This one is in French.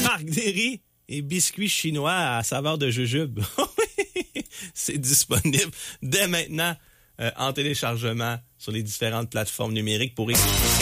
Marc Derry et biscuits chinois à saveur de jujube. C'est disponible dès maintenant en téléchargement sur les différentes plateformes numériques pour